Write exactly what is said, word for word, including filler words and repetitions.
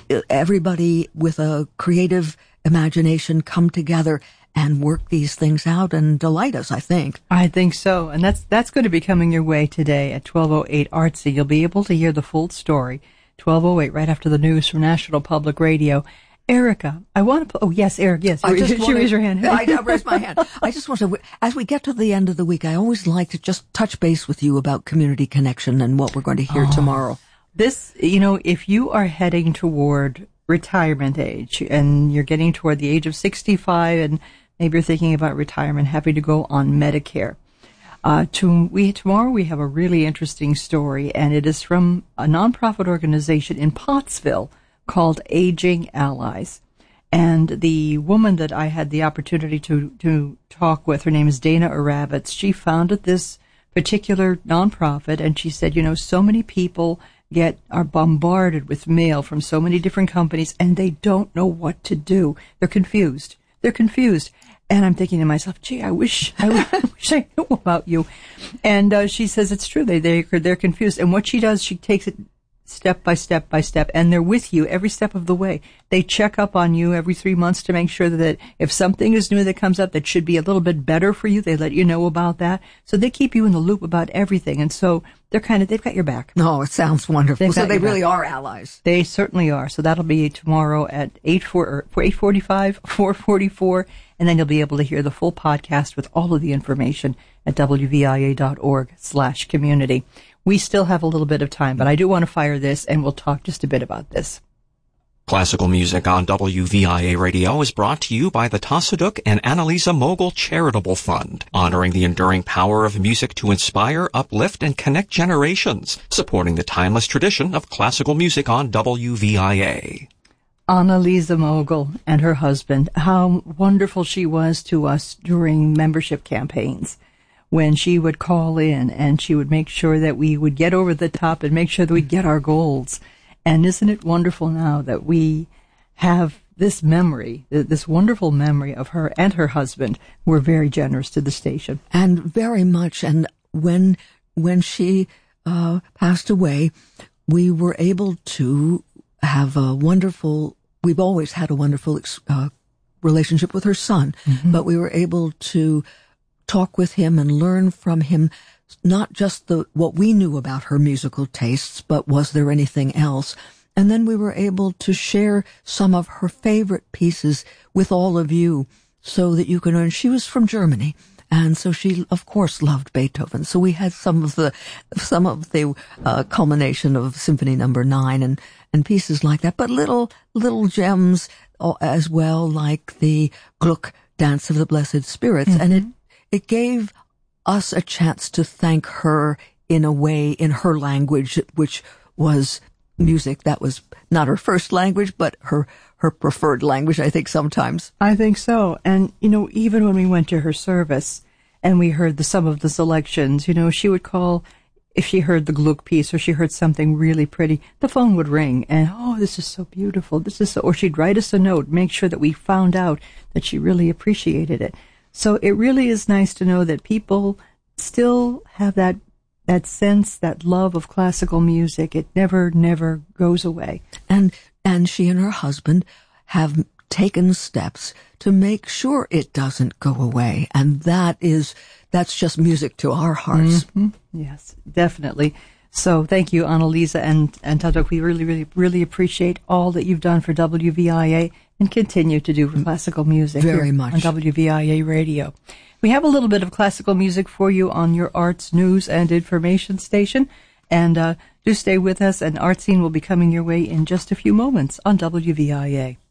everybody with a creative imagination come together and work these things out and delight us, I think. I think so. And that's that's going to be coming your way today at twelve oh eight Artsy. You'll be able to hear the full story, twelve oh eight, right after the news from National Public Radio. Erica, I want to... Oh, yes, Eric, yes. I just she wanna, raised her hand. I, I raised my hand. I just want to... As we get to the end of the week, I always like to just touch base with you about Community Connection and what we're going to hear oh, tomorrow. This, you know, if you are heading toward retirement age and you're getting toward the age of sixty-five and maybe you're thinking about retirement, having to go on Medicare, uh, to, we, tomorrow we have a really interesting story, and it is from a nonprofit organization in Pottsville called Aging Allies. And the woman that I had the opportunity to, to talk with, her name is Dana Aravitz. She founded this particular nonprofit, and she said, you know, so many people get are bombarded with mail from so many different companies, and they don't know what to do. They're confused. They're confused. And I'm thinking to myself, gee, I wish I, wish I knew about you. And uh, she says it's true. They, they, they're confused. And what she does, she takes it step by step by step, and they're with you every step of the way. They check up on you every three months to make sure that if something is new that comes up that should be a little bit better for you, they let you know about that. So they keep you in the loop about everything. And so they're kind of, they've got your back. Oh, it sounds wonderful. So they really are allies. They certainly are. So that'll be tomorrow at eight forty-five, four forty-four, and then you'll be able to hear the full podcast with all of the information at W V I A dot org slash community. We still have a little bit of time, but I do want to fire this, and we'll talk just a bit about this. Classical Music on W V I A Radio is brought to you by the Tassaduk and Annalisa Mogul Charitable Fund, honoring the enduring power of music to inspire, uplift, and connect generations, supporting the timeless tradition of classical music on W V I A. Annalisa Mogul and her husband, how wonderful she was to us during membership campaigns, when she would call in and she would make sure that we would get over the top and make sure that we'd get our goals. And isn't it wonderful now that we have this memory, this wonderful memory of her and her husband, who were very generous to the station. And very much. And when when she uh, passed away, we were able to have a wonderful, we've always had a wonderful uh, relationship with her son, mm-hmm. but we were able to talk with him and learn from him not just the what we knew about her musical tastes, but was there anything else? And then we were able to share some of her favorite pieces with all of you so that you can learn. She was from Germany, and so she, of course, loved Beethoven. So we had some of the some of the uh, culmination of Symphony Number Nine and and pieces like that, but little little gems as well, like the Gluck, Dance of the Blessed Spirits, mm-hmm. and it It gave us a chance to thank her in a way, in her language, which was music. That was not her first language, but her, her preferred language, I think, sometimes. I think so. And, you know, even when we went to her service and we heard the, some of the selections, you know, she would call, if she heard the Gluck piece or she heard something really pretty, the phone would ring and, oh, this is so beautiful. This is so, or she'd write us a note, make sure that we found out that she really appreciated it. So it really is nice to know that people still have that that sense, that love of classical music. It never, never goes away. And and she and her husband have taken steps to make sure it doesn't go away. And that is, that's just music to our hearts. Mm-hmm. Yes, definitely. So thank you, Annalisa and, and Tadok. We really, really, really appreciate all that you've done for W V I A and continue to do for classical music. Very much. On W V I A Radio. We have a little bit of classical music for you on your arts, news, and information station. And uh, do stay with us, and Art Scene will be coming your way in just a few moments on W V I A.